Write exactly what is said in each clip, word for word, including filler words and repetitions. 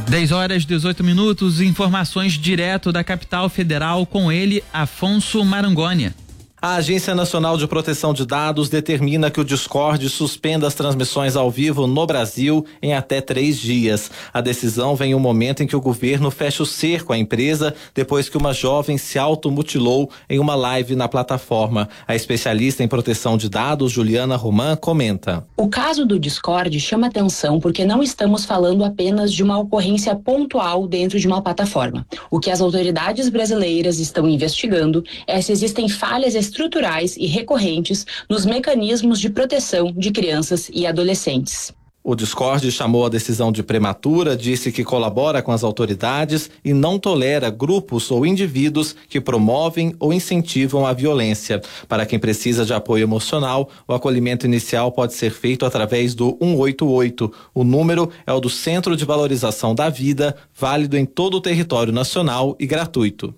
dez horas e dezoito minutos, informações direto da capital federal com ele, Afonso Marangoni. A Agência Nacional de Proteção de Dados determina que o Discord suspenda as transmissões ao vivo no Brasil em até três dias. A decisão vem em um momento em que o governo fecha o cerco à empresa depois que uma jovem se automutilou em uma live na plataforma. A especialista em proteção de dados, Juliana Roman, comenta. O caso do Discord chama atenção porque não estamos falando apenas de uma ocorrência pontual dentro de uma plataforma. O que as autoridades brasileiras estão investigando é se existem falhas estruturais e recorrentes nos mecanismos de proteção de crianças e adolescentes. O Discord chamou a decisão de prematura, disse que colabora com as autoridades e não tolera grupos ou indivíduos que promovem ou incentivam a violência. Para quem precisa de apoio emocional, o acolhimento inicial pode ser feito através do um oito oito. O número é o do Centro de Valorização da Vida, válido em todo o território nacional e gratuito.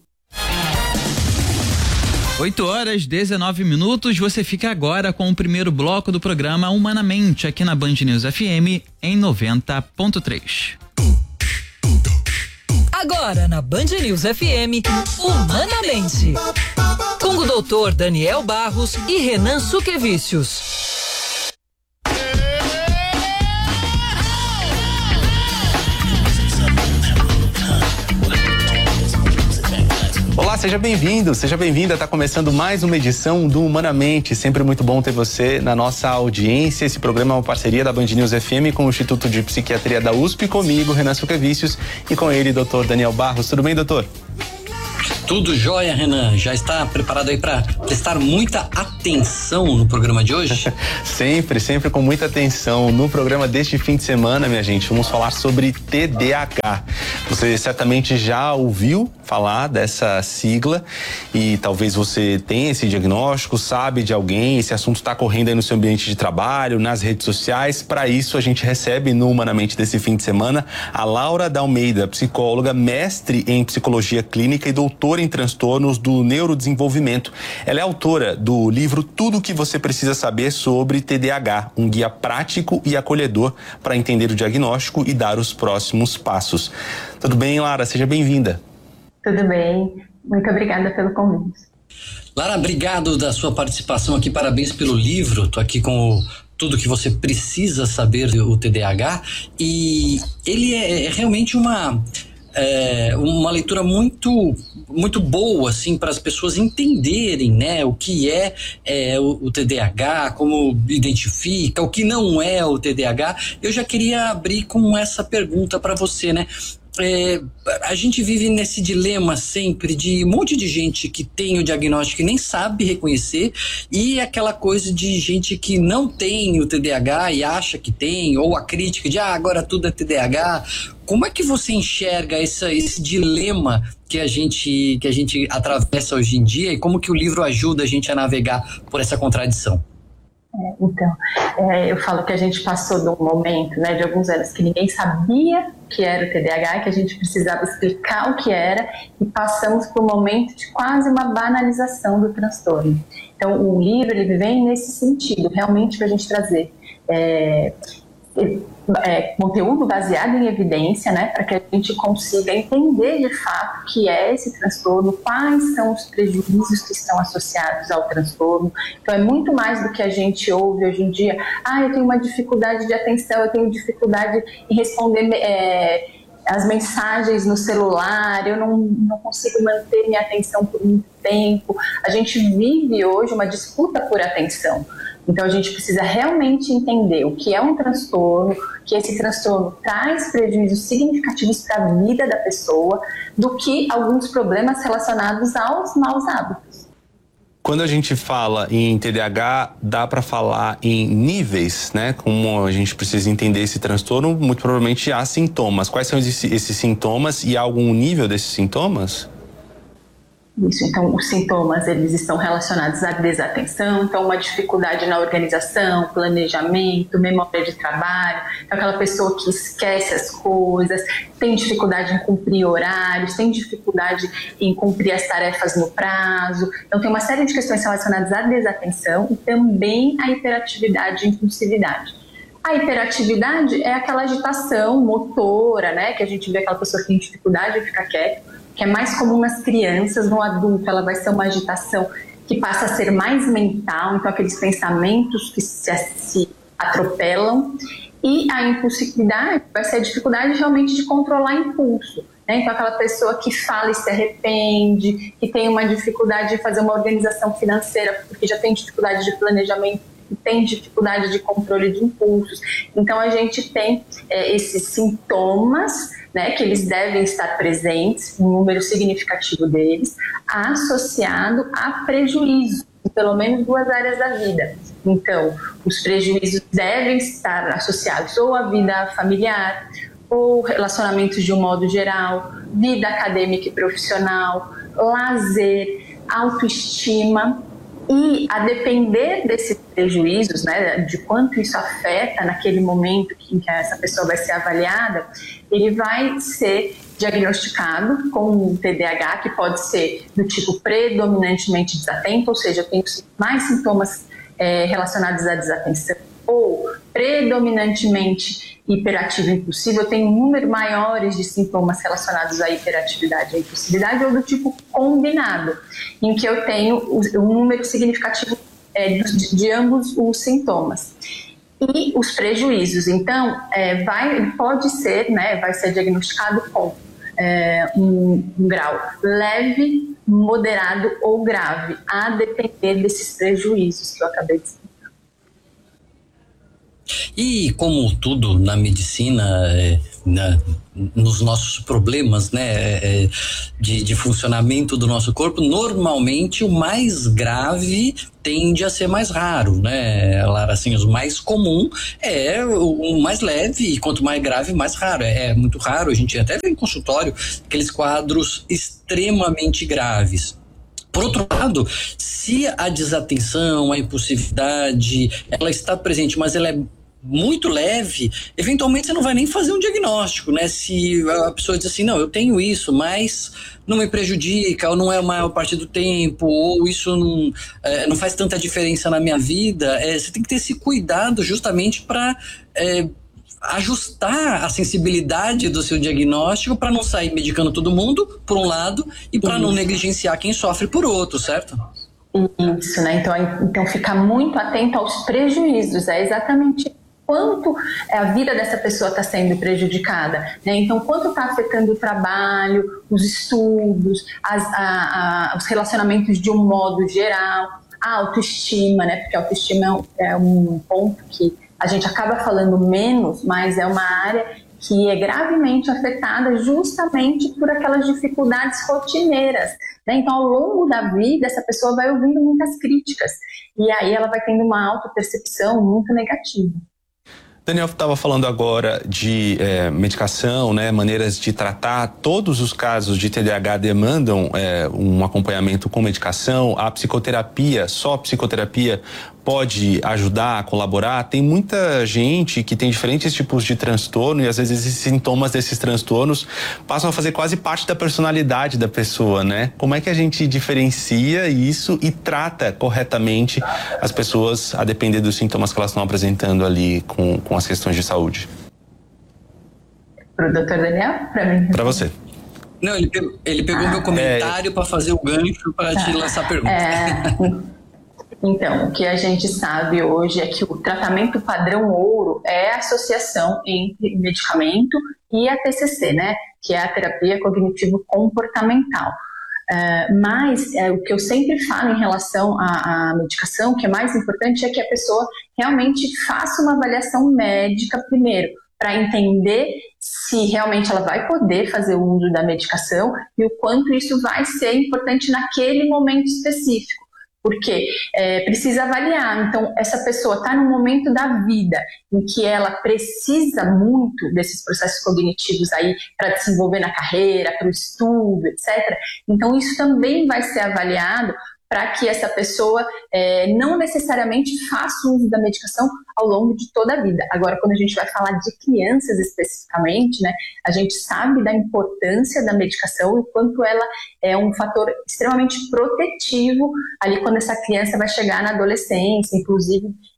oito horas e dezenove minutos, você fica agora com o primeiro bloco do programa Humanamente, aqui na Band News F M em noventa ponto três. Agora na Band News F M, Humanamente, com o doutor Daniel Barros e Renan Suquevicius. Olá, seja bem-vindo, seja bem-vinda. Está começando mais uma edição do Humanamente. Sempre muito bom ter você na nossa audiência. Esse programa é uma parceria da Band News F M com o Instituto de Psiquiatria da U S P, comigo, Renan Suquevicius, e com ele, doutor Daniel Barros. Tudo bem, doutor? Tudo jóia, Renan. Já está preparado aí para prestar muita atenção no programa de hoje? Sempre, sempre com muita atenção. No programa deste fim de semana, minha gente, vamos falar sobre T D A H. Você certamente já ouviu falar dessa sigla e talvez você tenha esse diagnóstico, sabe de alguém, esse assunto está correndo aí no seu ambiente de trabalho, nas redes sociais. Para isso, a gente recebe no Humanamente desse fim de semana a Laura Dalmeida, psicóloga, mestre em psicologia clínica e doutora em transtornos do neurodesenvolvimento. Ela é autora do livro Tudo o que você precisa saber sobre T D A H, um guia prático e acolhedor para entender o diagnóstico e dar os próximos passos. Tudo bem, Lara? Seja bem-vinda. Tudo bem. Muito obrigada pelo convite. Lara, obrigado da sua participação aqui. Parabéns pelo livro. Estou aqui com o Tudo que você precisa saber do T D A H. E ele é, é realmente uma... É uma leitura muito muito boa assim para as pessoas entenderem, né, o que é, é o, o T D A H, como identifica, o que não é o T D A H. Eu já queria abrir com essa pergunta para você, né? É, a gente vive nesse dilema sempre de um monte de gente que tem o diagnóstico e nem sabe reconhecer, e aquela coisa de gente que não tem o T D A H e acha que tem, ou a crítica de ah, agora tudo é T D A H. Como é que você enxerga essa, esse dilema que a gente, que a gente atravessa hoje em dia, e como que o livro ajuda a gente a navegar por essa contradição? É, então, é, eu falo que a gente passou de um momento, né, de alguns anos que ninguém sabia que era o T D A H, que a gente precisava explicar o que era, e passamos por um momento de quase uma banalização do transtorno. Então, o livro ele vem nesse sentido, realmente para a gente trazer é, é, conteúdo baseado em evidência, né, para que a gente consiga entender de fato o que é esse transtorno, quais são os prejuízos que estão associados ao transtorno. Então é muito mais do que a gente ouve hoje em dia. Ah, eu tenho uma dificuldade de atenção, eu tenho dificuldade em responder é, as mensagens no celular, eu não, não consigo manter minha atenção por muito tempo. A gente vive hoje uma disputa por atenção. Então a gente precisa realmente entender o que é um transtorno, que esse transtorno traz prejuízos significativos para a vida da pessoa, do que alguns problemas relacionados aos maus hábitos. Quando a gente fala em T D A H, dá para falar em níveis, né? Como a gente precisa entender esse transtorno, muito provavelmente há sintomas. Quais são esses, esses sintomas e há algum nível desses sintomas? Isso, então os sintomas eles estão relacionados à desatenção, então uma dificuldade na organização, planejamento, memória de trabalho, então aquela pessoa que esquece as coisas, tem dificuldade em cumprir horários, tem dificuldade em cumprir as tarefas no prazo. Então tem uma série de questões relacionadas à desatenção e também à hiperatividade e impulsividade. A hiperatividade é aquela agitação motora, né, que a gente vê aquela pessoa que tem dificuldade de ficar quieta, que é mais comum nas crianças. No adulto ela vai ser uma agitação que passa a ser mais mental, então aqueles pensamentos que se, se atropelam. E a impulsividade vai ser a dificuldade realmente de controlar impulso, né? Então aquela pessoa que fala e se arrepende, que tem uma dificuldade de fazer uma organização financeira, porque já tem dificuldade de planejamento, que tem dificuldade de controle de impulsos. Então a gente tem é, esses sintomas, né, que eles devem estar presentes, um número significativo deles, associado a prejuízo em pelo menos duas áreas da vida. Então, os prejuízos devem estar associados ou à vida familiar, ou relacionamentos de um modo geral, vida acadêmica e profissional, lazer, autoestima. E a depender desses prejuízos, né, de quanto isso afeta naquele momento em que essa pessoa vai ser avaliada, ele vai ser diagnosticado com um T D A H, que pode ser do tipo predominantemente desatento, ou seja, eu tenho mais sintomas é, relacionados à desatenção, ou predominantemente hiperativo e impulsivo, eu tenho um número maiores de sintomas relacionados à hiperatividade e à impulsividade, ou do tipo combinado, em que eu tenho um número significativo é, de, de ambos os sintomas. E os prejuízos, então, é, vai, pode ser, né, vai ser diagnosticado com é, um, um grau leve, moderado ou grave, a depender desses prejuízos que eu acabei de dizer. E como tudo na medicina, é, na, nos nossos problemas, né, é, de, de funcionamento do nosso corpo, normalmente o mais grave tende a ser mais raro, né, Lara? Assim, o mais comum é o, o mais leve, e quanto mais grave, mais raro. É, é muito raro, a gente até vê em consultório aqueles quadros extremamente graves. Por outro lado, se a desatenção, a impulsividade, ela está presente, mas ela é muito leve, eventualmente você não vai nem fazer um diagnóstico, né? Se a pessoa diz assim, não, eu tenho isso, mas não me prejudica, ou não é a maior parte do tempo, ou isso não, é, não faz tanta diferença na minha vida, é, você tem que ter esse cuidado justamente para é, ajustar a sensibilidade do seu diagnóstico para não sair medicando todo mundo, por um lado, e para não negligenciar quem sofre por outro, certo? Isso, né? Então, então ficar muito atento aos prejuízos, é exatamente quanto a vida dessa pessoa está sendo prejudicada, né? Então, quanto está afetando o trabalho, os estudos, as, a, a, os relacionamentos de um modo geral, a autoestima, né? Porque a autoestima é um ponto que a gente acaba falando menos, mas é uma área que é gravemente afetada justamente por aquelas dificuldades rotineiras, né? Então, ao longo da vida, essa pessoa vai ouvindo muitas críticas e aí ela vai tendo uma autopercepção muito negativa. Daniel estava falando agora de é, medicação, né, maneiras de tratar. Todos os casos de T D A H demandam é, um acompanhamento com medicação. A psicoterapia, só a psicoterapia pode ajudar a colaborar. Tem muita gente que tem diferentes tipos de transtorno e às vezes esses sintomas desses transtornos passam a fazer quase parte da personalidade da pessoa, né? Como é que a gente diferencia isso e trata corretamente as pessoas a depender dos sintomas que elas estão apresentando ali com, com as questões de saúde? Para o doutor Daniel? Para mim? Para você. Não, ele pegou, ele pegou ah, meu comentário é... para fazer o gancho para te lançar a pergunta. É... Então, o que a gente sabe hoje é que o tratamento padrão ouro é a associação entre medicamento e a T C C, né? Que é a terapia cognitivo-comportamental. Uh, mas uh, o que eu sempre falo em relação à, à medicação, que é mais importante, é que a pessoa realmente faça uma avaliação médica primeiro, para entender se realmente ela vai poder fazer o uso da medicação e o quanto isso vai ser importante naquele momento específico. Porque é, precisa avaliar. Então, essa pessoa está num momento da vida em que ela precisa muito desses processos cognitivos aí para desenvolver na carreira, para o estudo, etcétera. Então, isso também vai ser avaliado para que essa pessoa é, não necessariamente faça uso da medicação ao longo de toda a vida. Agora, quando a gente vai falar de crianças especificamente, né, a gente sabe da importância da medicação e o quanto ela é um fator extremamente protetivo ali quando essa criança vai chegar na adolescência, inclusive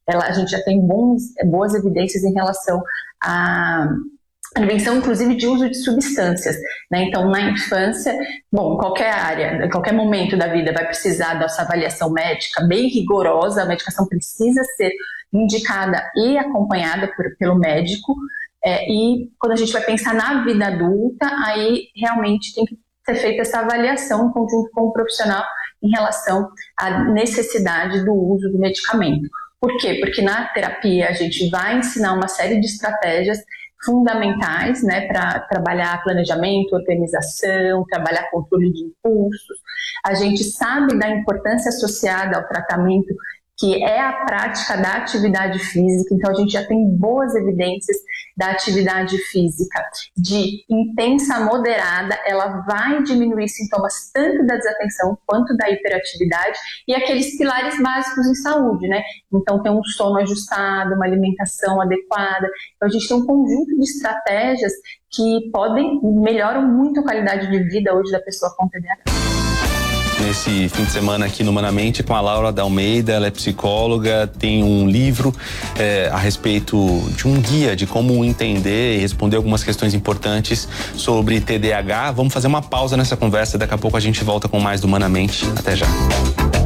ela, a gente já tem bons, boas evidências em relação a prevenção, inclusive, de uso de substâncias, né? Então, na infância, bom, qualquer área, em qualquer momento da vida vai precisar dessa avaliação médica bem rigorosa, a medicação precisa ser indicada e acompanhada por, pelo médico, é, e quando a gente vai pensar na vida adulta, aí realmente tem que ser feita essa avaliação em conjunto com o profissional em relação à necessidade do uso do medicamento. Por quê? Porque na terapia a gente vai ensinar uma série de estratégias fundamentais, né, para trabalhar planejamento, organização, trabalhar controle de impulsos. A gente sabe da importância associada ao tratamento, que é a prática da atividade física, então a gente já tem boas evidências da atividade física de intensa a moderada, ela vai diminuir sintomas tanto da desatenção quanto da hiperatividade e aqueles pilares básicos em saúde, né? Então tem um sono ajustado, uma alimentação adequada, então a gente tem um conjunto de estratégias que podem, melhoram muito a qualidade de vida hoje da pessoa com T D A H. Nesse fim de semana aqui no Humanamente com a Laura da Almeida, ela é psicóloga, tem um livro é, a respeito de um guia de como entender e responder algumas questões importantes sobre T D A H. Vamos fazer uma pausa nessa conversa, daqui a pouco a gente volta com mais do Humanamente. Até já.